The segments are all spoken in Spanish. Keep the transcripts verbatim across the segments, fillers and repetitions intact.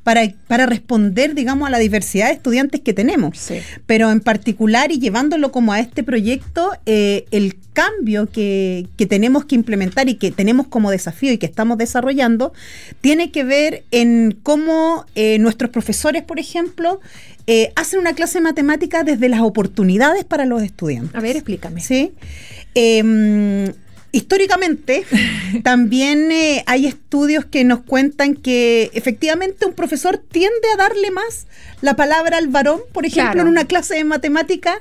para, para responder, digamos, a la diversidad de estudiantes que tenemos. Sí. Pero en particular, y llevándolo como a este proyecto, eh, el cambio que, que tenemos que implementar y que tenemos como desafío y que estamos desarrollando, tiene que ver en cómo eh, nuestros profesores, por ejemplo, eh, hacen una clase de matemáticas desde las oportunidades para los estudiantes. A ver, explícame. ¿Sí? Eh, históricamente, también eh, hay estudios que nos cuentan que efectivamente un profesor tiende a darle más la palabra al varón, por ejemplo, Claro. en una clase de matemática,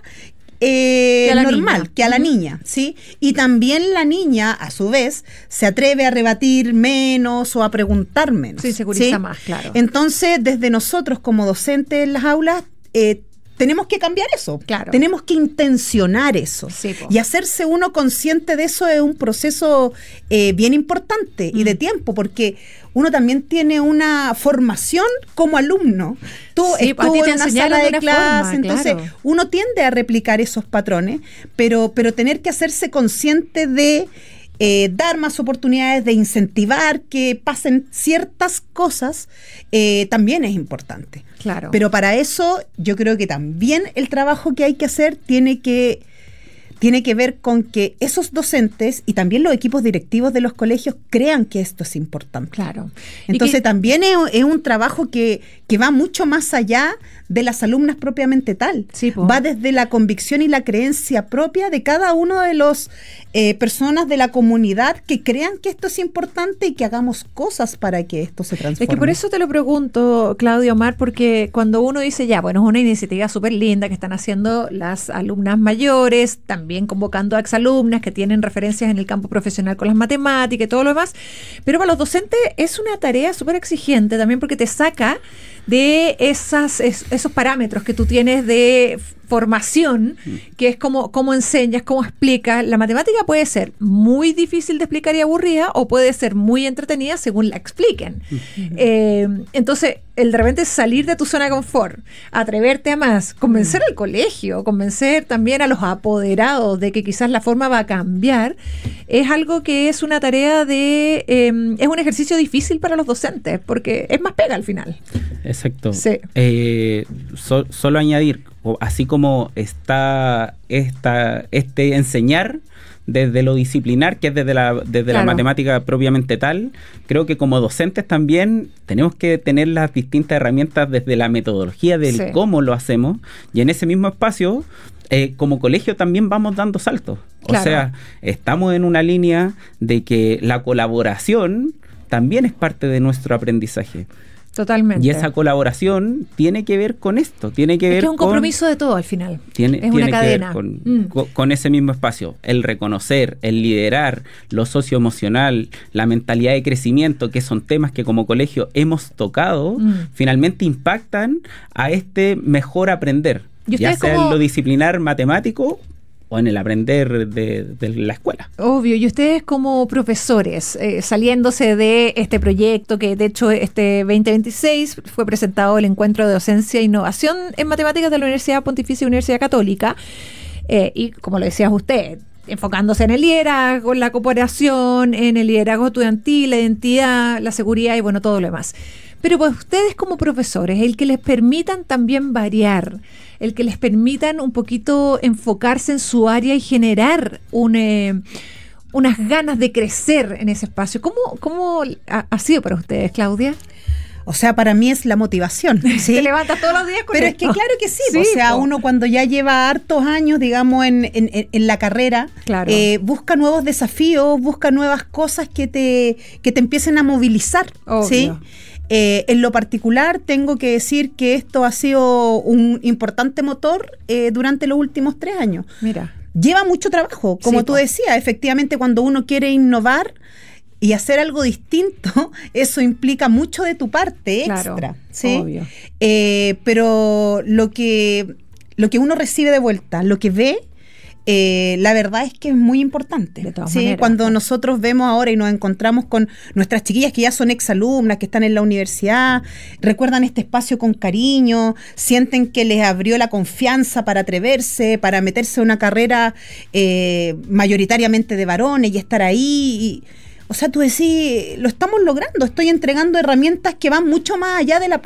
Eh, Que a la normal, niña. que a la niña, ¿sí? Y también la niña, a su vez, se atreve a rebatir menos o a preguntar menos. Se inseguriza ¿sí? más, claro. Entonces, desde nosotros como docentes en las aulas, eh, tenemos que cambiar eso. Claro. Tenemos que intencionar eso. Sí, po. Y hacerse uno consciente de eso es un proceso eh, bien importante Mm. y de tiempo, porque uno también tiene una formación como alumno. Tú Sí, a estuvo ti te en una enseñaron sala de de una clase, forma, entonces claro. uno tiende a replicar esos patrones, pero, pero tener que hacerse consciente de eh, dar más oportunidades, de incentivar que pasen ciertas cosas, eh, también es importante. Claro. Pero para eso yo creo que también el trabajo que hay que hacer tiene que tiene que ver con que esos docentes y también los equipos directivos de los colegios crean que esto es importante. Claro. Entonces que, también es, es un trabajo que, que va mucho más allá de las alumnas propiamente tal. Sí, po. Va desde la convicción y la creencia propia de cada uno de los eh, personas de la comunidad que crean que esto es importante y que hagamos cosas para que esto se transforme. Es que por eso te lo pregunto, Claudia Omar, porque cuando uno dice, ya, bueno, es una iniciativa súper linda que están haciendo las alumnas mayores, también convocando a exalumnas que tienen referencias en el campo profesional con las matemáticas y todo lo demás, pero para los docentes es una tarea súper exigente también porque te saca de esas, es, esos parámetros que tú tienes de formación, que es como cómo enseñas, cómo explicas. La matemática puede ser muy difícil de explicar y aburrida o puede ser muy entretenida según la expliquen. Uh-huh. Eh, entonces, el de repente salir de tu zona de confort, atreverte a más, convencer uh-huh. al colegio, convencer también a los apoderados de que quizás la forma va a cambiar, es algo que es una tarea de, eh, es un ejercicio difícil para los docentes, porque es más pega al final. Exacto. Sí. Eh, so, solo añadir, así como está esta, este enseñar desde lo disciplinar, que es desde la, desde claro. la matemática propiamente tal, creo que como docentes también tenemos que tener las distintas herramientas desde la metodología del sí. cómo lo hacemos, y en ese mismo espacio, eh, como colegio también vamos dando saltos. Claro. O sea, estamos en una línea de que la colaboración también es parte de nuestro aprendizaje. Totalmente. Y esa colaboración tiene que ver con esto, tiene que es ver que es un con... compromiso de todo al final. Tiene, es tiene una que cadena. ver con, mm. con, con ese mismo espacio. El reconocer, el liderar, lo socioemocional, la mentalidad de crecimiento, que son temas que como colegio hemos tocado, mm. finalmente impactan a este mejor aprender. Ya sea como... en lo disciplinar matemático o en el aprender de, de la escuela. Obvio, y ustedes como profesores, eh, saliéndose de este proyecto que de hecho este veinte veintiséis fue presentado el Encuentro de Docencia e Innovación en Matemáticas de la Universidad Pontificia Universidad Católica, eh, y como lo decías usted, enfocándose en el liderazgo, en la cooperación, en el liderazgo estudiantil, la identidad, la seguridad y bueno, todo lo demás. Pero pues ustedes como profesores, el que les permitan también variar, el que les permitan un poquito enfocarse en su área y generar un, eh, unas ganas de crecer en ese espacio. ¿Cómo, cómo ha, ha sido para ustedes, Claudia? O sea, para mí es la motivación. ¿Sí? Te levantas todos los días con Pero esto. es que claro que sí. sí o sea, po. uno cuando ya lleva hartos años, digamos, en, en, en la carrera, claro. eh, busca nuevos desafíos, busca nuevas cosas que te, que te empiecen a movilizar. Obvio. ¿Sí? Eh, en lo particular, tengo que decir que esto ha sido un importante motor eh, durante los últimos tres años. Mira. Lleva mucho trabajo, como sí, tú po. decías. Efectivamente, cuando uno quiere innovar y hacer algo distinto, eso implica mucho de tu parte extra. Claro, ¿sí? Obvio. Eh, pero lo que, lo que uno recibe de vuelta, lo que ve, Eh, la verdad es que es muy importante. De todas ¿sí? maneras. Cuando nosotros vemos ahora y nos encontramos con nuestras chiquillas que ya son exalumnas, que están en la universidad, recuerdan este espacio con cariño, sienten que les abrió la confianza para atreverse, para meterse en una carrera eh, mayoritariamente de varones y estar ahí. Y, o sea, tú decís, lo estamos logrando, estoy entregando herramientas que van mucho más allá de la